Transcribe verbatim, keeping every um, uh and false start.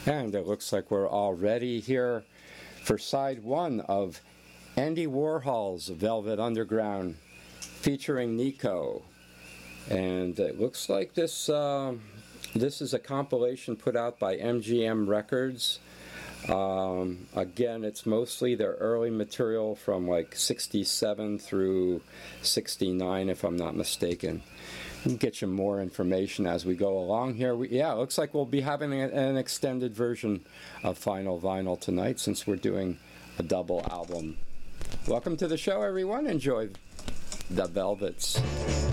And it looks like we're all ready here for side one of Andy Warhol's Velvet Underground featuring Nico. And it looks like this uh, this is a compilation put out by M G M Records. Um, again, it's mostly their early material from like sixty-seven through sixty-nine, if I'm not mistaken. We'll get you more information as we go along here. We, yeah, it looks like we'll be having a, an extended version of Final Vinyl tonight since we're doing a double album. Welcome to the show, everyone. Enjoy the Velvets.